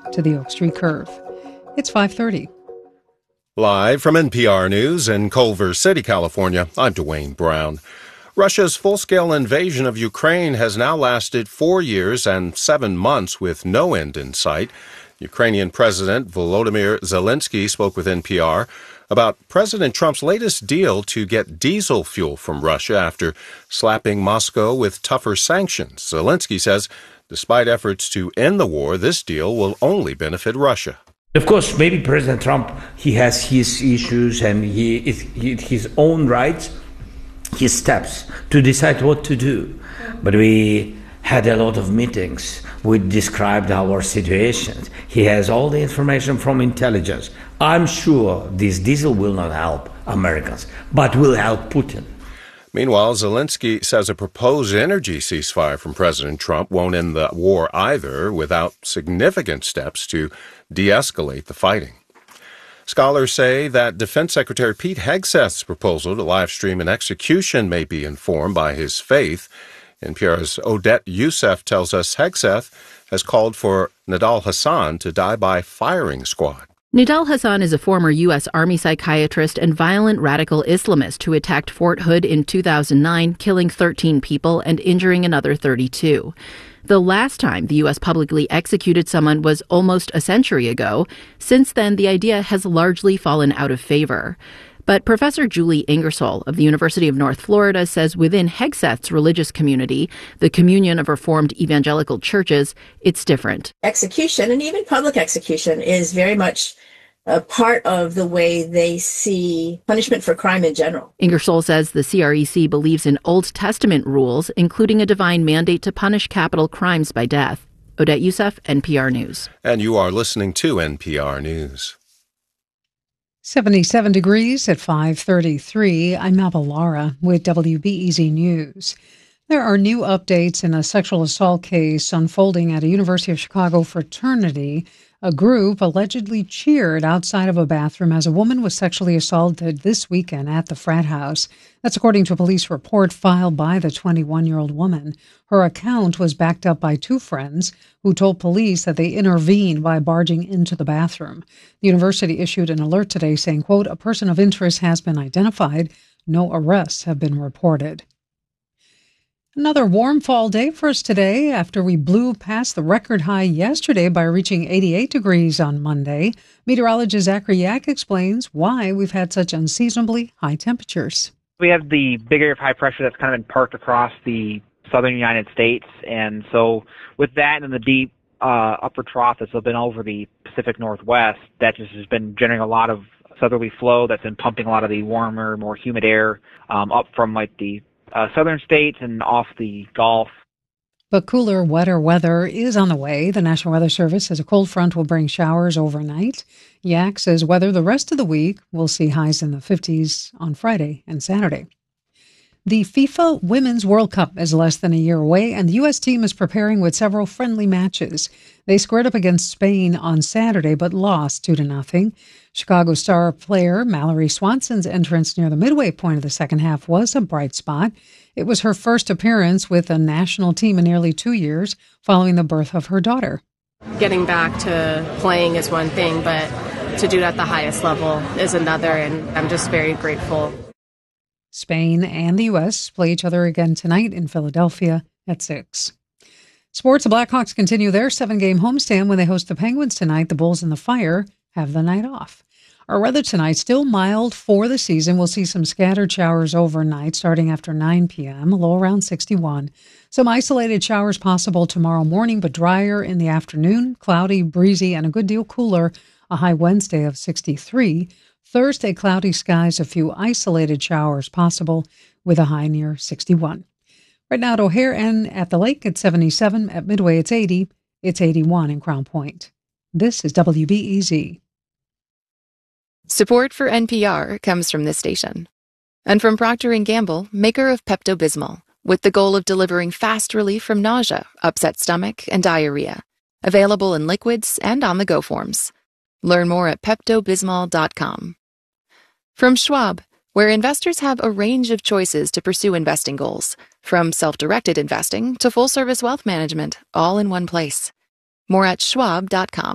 to the Oak Street curve. It's 5:30. Live from NPR News in Culver City, California, I'm Dwayne Brown. Russia's full-scale invasion of Ukraine has now lasted 4 years and 7 months with no end in sight. Ukrainian President Volodymyr Zelensky spoke with NPR about President Trump's latest deal to get diesel fuel from Russia after slapping Moscow with tougher sanctions. Zelensky says despite efforts to end the war, this deal will only benefit Russia. Of course, maybe President Trump, he has his issues and his own rights, his steps to decide what to do. But we had a lot of meetings. We described our situations. He has all the information from intelligence. I'm sure this diesel will not help Americans, but will help Putin. Meanwhile, Zelensky says a proposed energy ceasefire from President Trump won't end the war either without significant steps to de-escalate the fighting. Scholars say that Defense Secretary Pete Hegseth's proposal to live stream an execution may be informed by his faith. NPR's Odette Youssef tells us Hegseth has called for Nidal Hasan to die by firing squad. Nidal Hasan is a former U.S. Army psychiatrist and violent radical Islamist who attacked Fort Hood in 2009, killing 13 people and injuring another 32. The last time the U.S. publicly executed someone was almost a century ago. Since then, the idea has largely fallen out of favor. But Professor Julie Ingersoll of the University of North Florida says within Hegseth's religious community, the Communion of Reformed Evangelical Churches, it's different. Execution, and even public execution, is very much a part of the way they see punishment for crime in general. Ingersoll says the CREC believes in Old Testament rules, including a divine mandate to punish capital crimes by death. Odette Youssef, NPR News. And you are listening to NPR News. 77 degrees at 5:33. I'm Mabel Lara with WBEZ News. There are new updates in a sexual assault case unfolding at a University of Chicago fraternity. A group allegedly cheered outside of a bathroom as a woman was sexually assaulted this weekend at the frat house. That's according to a police report filed by the 21-year-old woman. Her account was backed up by two friends who told police that they intervened by barging into the bathroom. The university issued an alert today saying, quote, "A person of interest has been identified. No arrests have been reported." Another warm fall day for us today after we blew past the record high yesterday by reaching 88 degrees on Monday. Meteorologist Zachary Yak explains why we've had such unseasonably high temperatures. We have the big area of high pressure that's kind of been parked across the southern United States. And so with that and the deep upper trough that's been over the Pacific Northwest, that just has been generating a lot of southerly flow that's been pumping a lot of the warmer, more humid air up from like the southern states and off the Gulf. But cooler, wetter weather is on the way. The National Weather Service says a cold front will bring showers overnight. Yak says weather the rest of the week will see highs in the 50s on Friday and Saturday. The FIFA Women's World Cup is less than a year away, and the U.S. team is preparing with several friendly matches. They squared up against Spain on Saturday, but lost 2-0. Chicago star player Mallory Swanson's entrance near the midway point of the second half was a bright spot. It was her first appearance with a national team in nearly 2 years following the birth of her daughter. Getting back to playing is one thing, but to do it at the highest level is another, and I'm just very grateful. Spain and the U.S. play each other again tonight in Philadelphia at 6. Sports, the Blackhawks continue their 7-game homestand when they host the Penguins tonight. The Bulls and the Fire have the night off. Our weather tonight, still mild for the season. We'll see some scattered showers overnight starting after 9 p.m., a low around 61. Some isolated showers possible tomorrow morning, but drier in the afternoon, cloudy, breezy, and a good deal cooler, a high Wednesday of 63. Thursday, cloudy skies, a few isolated showers possible with a high near 61. Right now at O'Hare and at the lake, it's 77. At Midway, it's 80. It's 81 in Crown Point. This is WBEZ. Support for NPR comes from this station. And from Procter & Gamble, maker of Pepto-Bismol, with the goal of delivering fast relief from nausea, upset stomach, and diarrhea. Available in liquids and on-the-go forms. Learn more at PeptoBismol.com. From Schwab, where investors have a range of choices to pursue investing goals, from self-directed investing to full-service wealth management, all in one place. More at Schwab.com.